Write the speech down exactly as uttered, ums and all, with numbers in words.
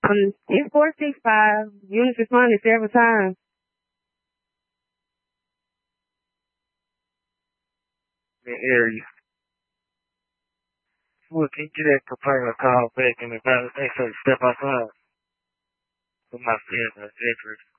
Um, it's four six five. Units responded several times. The area. Look, can you get that complaint call back and the thanks for the step outside with my friends and et cetera.